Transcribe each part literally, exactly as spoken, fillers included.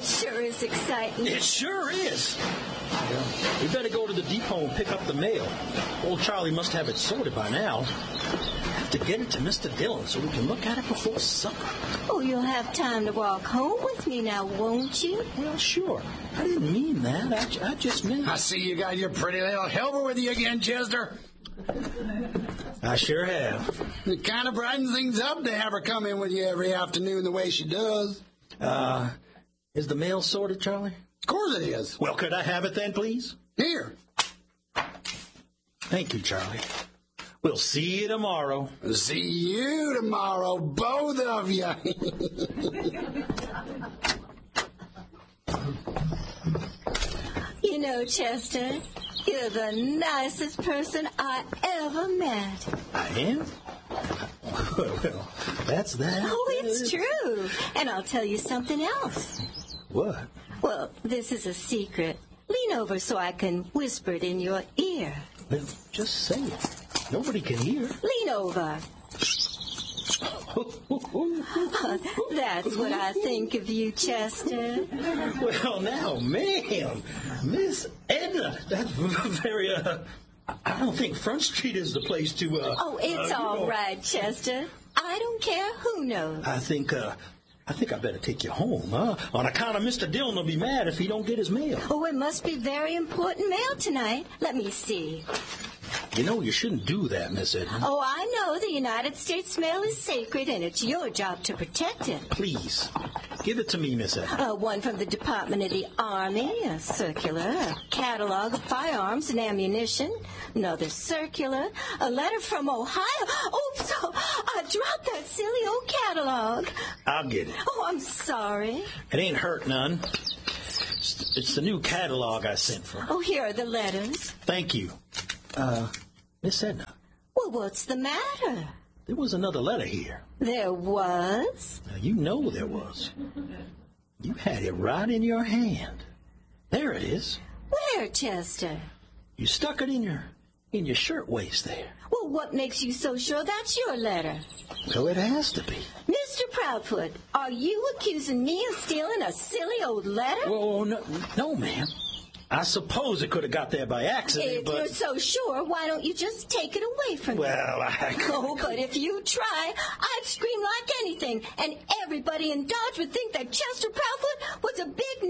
sure is exciting. It sure is. Well, we better go to the depot and pick up the mail. Old Charlie must have it sorted by now. I have to get it to Mister Dillon so we can look at it before supper. Oh, you'll have time to walk home with me now, won't you? Well, sure. I didn't mean that. I, I just meant... I see you got your pretty little helper with you again, Chester. I sure have. It kind of brightens things up to have her come in with you every afternoon the way she does. Uh, is the mail sorted, Charlie? Of course it is. Well, could I have it then, please? Here. Thank you, Charlie. We'll see you tomorrow. See you tomorrow, both of you. You know, Chester, you're the nicest person I ever met. I am? Well, well, that's that. Oh, it's true. And I'll tell you something else. What? Well, this is a secret. Lean over so I can whisper it in your ear. Well, just say it. Nobody can hear. Lean over. That's what I think of you, Chester. Well, now, ma'am, Miss Edna, that's very, uh, I don't think Front Street is the place to, uh... Oh, it's uh, all know. right, Chester. I don't care who knows. I think, uh, I think I better take you home, huh? On account of Mister Dillon will be mad if he don't get his mail. Oh, it must be very important mail tonight. Let me see. You know you shouldn't do that, Miss Edna. Oh, I know the United States mail is sacred, and it's your job to protect it. Please, give it to me, Miss Edna. Uh, one from the Department of the Army, a circular, a catalog of firearms and ammunition, another circular, a letter from Ohio. Oops, oh, I dropped that silly old catalog. I'll get it. Oh, I'm sorry. It ain't hurt none. It's, it's the new catalog I sent for. Oh, here are the letters. Thank you. Uh, Miss Edna. Well, what's the matter? There was another letter here. There was? Now, you know there was. You had it right in your hand. There it is. Where, Chester? You stuck it in your in your shirtwaist there. Well, what makes you so sure that's your letter? Well, it has to be. Mister Proudfoot, are you accusing me of stealing a silly old letter? Whoa, no, no, ma'am. I suppose it could have got there by accident, If but... you're so sure, why don't you just take it away from me? Well, I... Oh, but if you try, I'd scream like anything, and everybody in Dodge would think that Chester Proudfoot was a big,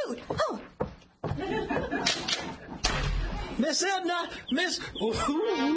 nasty old brute. Oh. Miss Edna! Miss... Ooh.